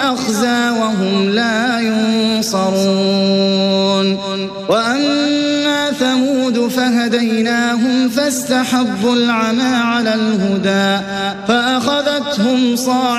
فأخزى وهم لا ينصرون وأما ثمود فهديناهم فاستحبوا العمى على الهدى فأخذتهم صاعقة